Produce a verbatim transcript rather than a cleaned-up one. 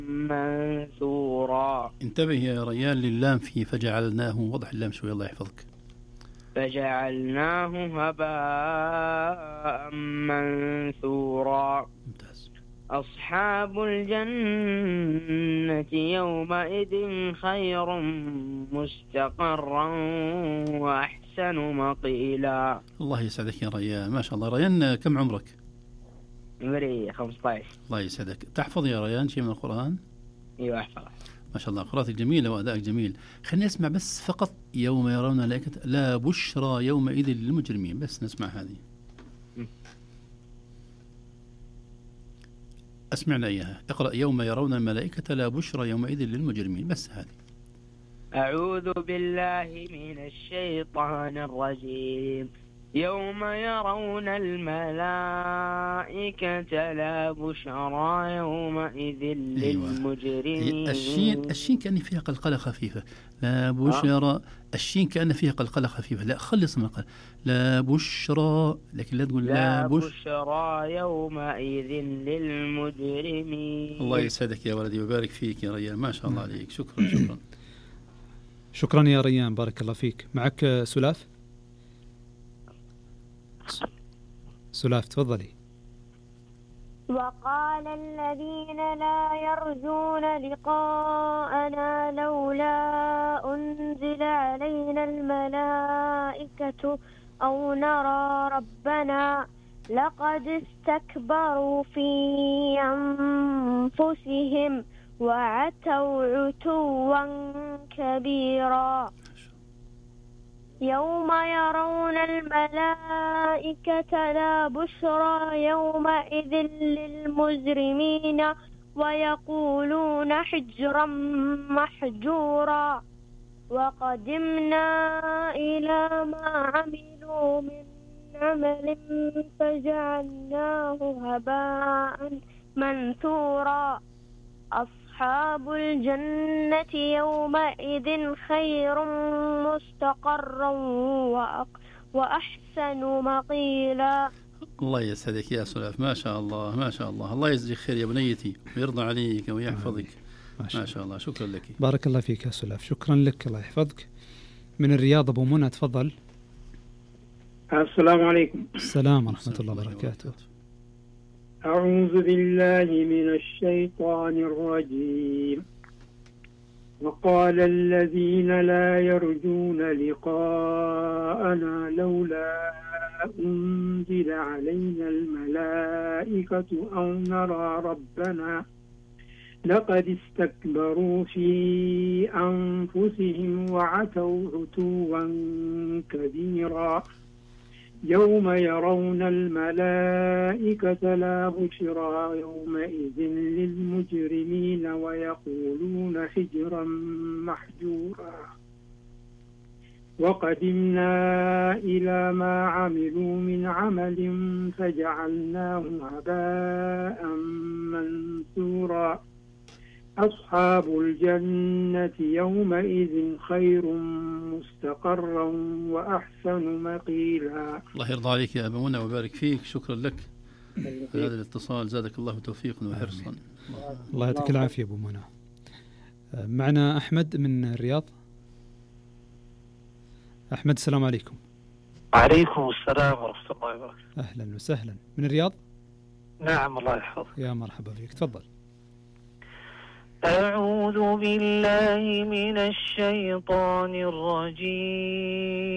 منثورا. انتبه يا ريان للام في فجعلناه، وضح اللام شوي الله يحفظك. فجعلناه هباء منثورا. ممتاز. أصحاب الجنة يومئذ خير مستقرا وأحسن مقيلا. الله يسعدك يا ريان، ما شاء الله. ريان كم عمرك؟ عمري خمسة عشر. الله يسعدك. تحفظ يا ريان شيء من القرآن؟ ايوه احفظ. ما شاء الله، قراءتك جميلة وأدائك جميل. خلينا نسمع بس فقط يوم يرون الملائكة لا بشرى يومئذ للمجرمين، بس نسمع هذه. أسمعنا إياها. اقرأ يوم يرون الملائكة لا بشرى يومئذ للمجرمين، بس هذه. أعوذ بالله من الشيطان الرجيم. يوم يرون الملائكة لا بشرى يومئذ للمجرمين. أيوة. الشين الشين كأن فيها قلقلة خفيفة. لا بشرى. الشين كأن فيها قلقلة خفيفة. لا خلص من القلقلة. لا بشرى، لكن لا تقول لا بش... بشرى يومئذ للمجرمين. الله يسعدك يا ولدي ويبارك فيك يا ريان، ما شاء الله عليك. شكرا شكرا شكرا يا ريان، بارك الله فيك. معك سلاف. سلاف تفضلي. وقال الذين لا يرجون لقاءنا لولا أنزل علينا الملائكة أو نرى ربنا لقد استكبروا في أنفسهم وعتوا عتوا كبيرا. يوم يرون الملائكة لا بشرى يومئذ للمجرمين ويقولون حجرا محجورا. وقدمنا إلى ما عملوا من عمل فجعلناه هباء منثورا. أصحاب الجنة يومئذ خير مستقرا وأحسن مقيلا. الله يسعدك يا سلاف، ما شاء الله ما شاء الله. الله يجزيك خير يا بنيتي ويرضى عليك ويحفظك. ما شاء, ما شاء الله. شكرا لك. بارك الله فيك يا سلاف. شكرا لك، الله يحفظك. من الرياض أبو منى تفضل. السلام عليكم. السلام ورحمة الله وبركاته. أعوذ بالله من الشيطان الرجيم. وقال الذين لا يرجون لقاءنا لولا أنزل علينا الملائكة أو نرى ربنا لقد استكبروا في أنفسهم وعتوا عتوا كبيرا. يوم يرون الملائكة لا بشرى يومئذ للمجرمين ويقولون حجرا محجورا. وقدمنا إلى ما عملوا من عمل فجعلناه هباء منثورا. أصحاب الجنة يومئذ خير مستقرا وأحسن مقيلا. الله يرضى عليك يا أبا منى ويبارك فيك. شكرا لك هذا الاتصال، زادك الله توفيقا وحرصا. الله يعطيك العافية أبو منى. معنا أحمد من الرياض. أحمد السلام عليكم. وعليكم السلام ورحمة الله وبركاته. أهلا وسهلا. من الرياض؟ نعم الله يحفظك. يا مرحبا بك، تفضل. أعوذ بالله من الشيطان الرجيم.